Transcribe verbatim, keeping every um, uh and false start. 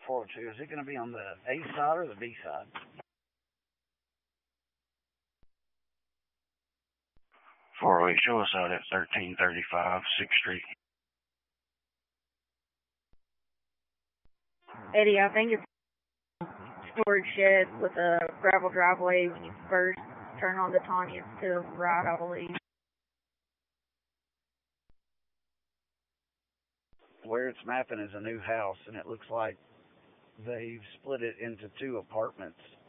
four oh two, is it going to be on the A side or the B side? four oh eight, show us out at thirteen thirty-five sixth Street. Eddie, I think it's a storage shed with a gravel driveway when you first turn on the Tanya. It's to the right, I believe. Where it's mapping is a new house, and it looks like they've split it into two apartments.